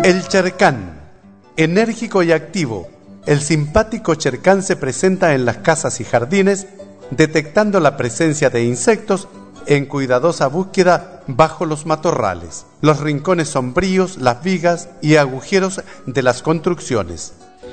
El chercán, enérgico y activo, el simpático chercán se presenta en las casas y jardines, detectando la presencia de insectos en cuidadosa búsqueda bajo los matorrales, los rincones sombríos, las vigas y agujeros de las construcciones.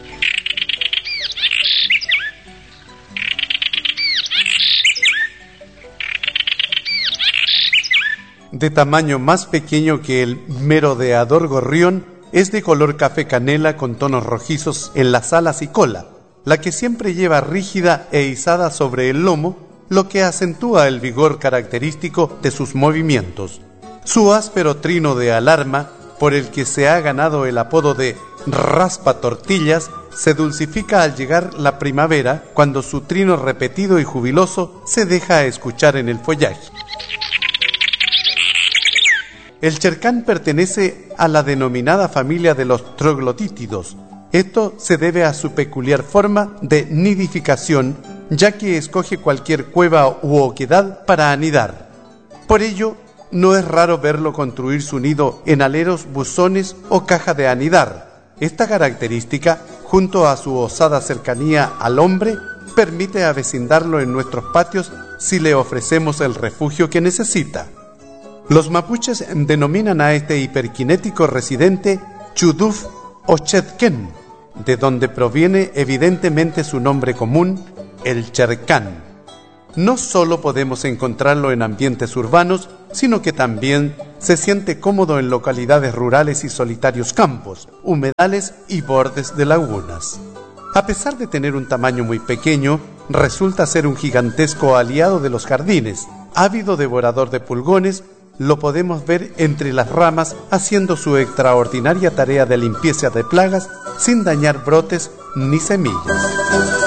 De tamaño más pequeño que el merodeador gorrión, es de color café canela con tonos rojizos en las alas y cola, la que siempre lleva rígida e izada sobre el lomo, lo que acentúa el vigor característico de sus movimientos. Su áspero trino de alarma, por el que se ha ganado el apodo de raspa tortillas, se dulcifica al llegar la primavera, cuando su trino repetido y jubiloso se deja escuchar en el follaje. El chercán pertenece a la denominada familia de los troglotítidos. Esto se debe a su peculiar forma de nidificación, ya que escoge cualquier cueva u oquedad para anidar. Por ello, no es raro verlo construir su nido en aleros, buzones o caja de anidar. Esta característica, junto a su osada cercanía al hombre, permite avecindarlo en nuestros patios si le ofrecemos el refugio que necesita. Los mapuches denominan a este hiperkinético residente chuduf o chetquén, de donde proviene evidentemente su nombre común, el chercán. No solo podemos encontrarlo en ambientes urbanos, sino que también se siente cómodo en localidades rurales y solitarios campos, humedales y bordes de lagunas. A pesar de tener un tamaño muy pequeño, resulta ser un gigantesco aliado de los jardines. Ávido devorador de pulgones, lo podemos ver entre las ramas haciendo su extraordinaria tarea de limpieza de plagas sin dañar brotes ni semillas.